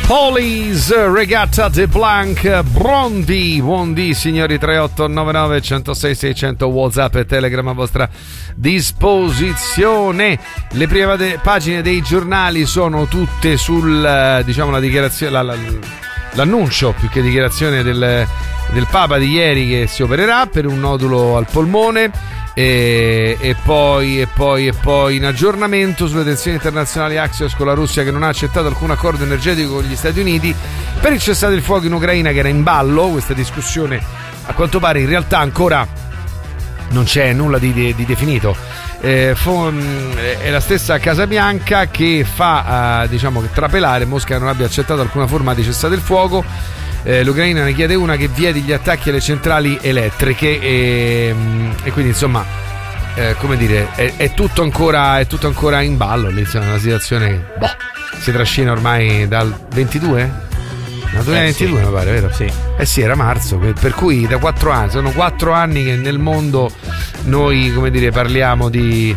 Police, Regatta de Blanc, Buondì signori. 3899 106 600 WhatsApp e Telegram a vostra disposizione. Le prime pagine dei giornali sono tutte sul, diciamo, la dichiarazione, l'annuncio più che dichiarazione del Papa di ieri, che si opererà per un nodulo al polmone. E poi in aggiornamento sulle tensioni internazionali, Axios con la Russia che non ha accettato alcun accordo energetico con gli Stati Uniti per il cessate il fuoco in Ucraina, che era in ballo. Questa discussione a quanto pare in realtà ancora non c'è nulla di definito. È la stessa Casa Bianca che fa diciamo che trapelare Mosca non abbia accettato alcuna forma di cessate il fuoco. L'Ucraina ne chiede una che vieti gli attacchi alle centrali elettriche e quindi insomma come dire è tutto ancora in ballo lì. Insomma, una situazione si trascina ormai dal 22? No, 2022 sì. Mi pare, vero? Sì. Sì, era marzo, per cui da 4 anni, sono 4 anni che nel mondo noi, come dire, parliamo di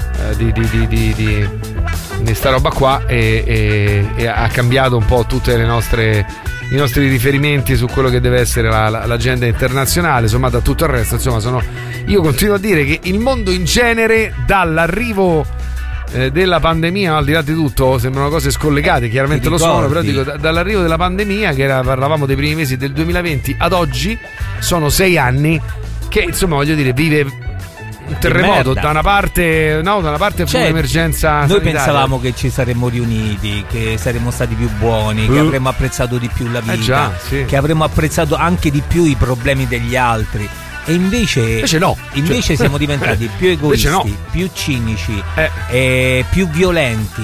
sta roba qua e ha cambiato un po' tutte i nostri riferimenti su quello che deve essere l'agenda internazionale, sommata a tutto il resto. Insomma, io continuo a dire che il mondo in genere, dall'arrivo della pandemia, al di là di tutto, sembrano cose scollegate, chiaramente lo sono, però dico, dall'arrivo della pandemia, parlavamo dei primi mesi del 2020 ad oggi, sono 6 anni che, insomma, voglio dire, vive un terremoto da una parte, fu un'emergenza noi sanitaria. Pensavamo che ci saremmo riuniti, che saremmo stati più buoni, che avremmo apprezzato di più la vita, sì. Che avremmo apprezzato anche di più i problemi degli altri. E invece no. Invece siamo diventati più egoisti, più cinici, più violenti,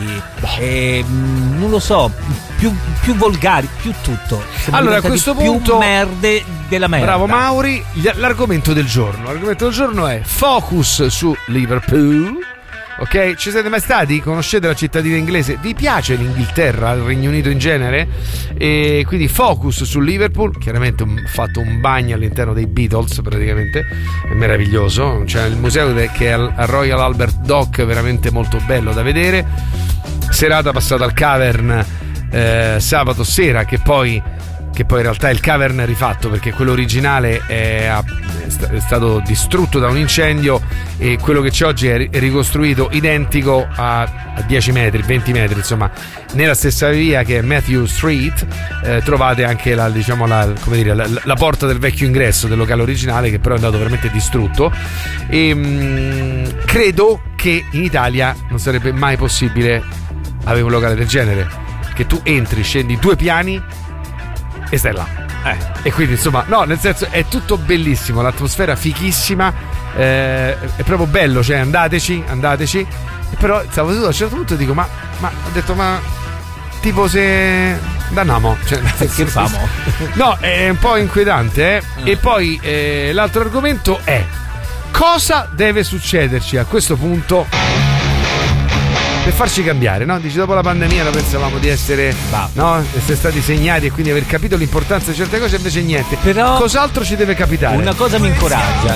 non lo so, più volgari, più tutto. Siamo allora a questo punto più merde della merda. Bravo Mauri. L'argomento del giorno è focus su Liverpool. Ok, ci siete mai stati? Conoscete la cittadina inglese? Vi piace l'Inghilterra, il Regno Unito in genere? E quindi focus su Liverpool. Chiaramente ho fatto un bagno all'interno dei Beatles, praticamente è meraviglioso. C'è il museo che è al Royal Albert Dock, veramente molto bello da vedere. Serata passata al Cavern sabato sera, che poi in realtà è il Cavern rifatto, perché quello originale è stato distrutto da un incendio e quello che c'è oggi è ricostruito identico a 10 metri, 20 metri, insomma, nella stessa via che è Matthew Street. Trovate anche la porta del vecchio ingresso del locale originale, che però è andato veramente distrutto. E credo che in Italia non sarebbe mai possibile avere un locale del genere, che tu entri, scendi 2 piani e stai là. E quindi insomma, no, nel senso, è tutto bellissimo, l'atmosfera fichissima, è proprio bello, cioè andateci. E però stavo seduto a un certo punto e dico ma ho detto, ma tipo se andiamo, cioè, che famo? No, è un po' inquietante, E poi l'altro argomento è: cosa deve succederci a questo punto per farci cambiare, no? Dici, dopo la pandemia noi pensavamo di essere stati segnati e quindi aver capito l'importanza di certe cose, invece niente. Però cos'altro ci deve capitare? Una cosa mi incoraggia,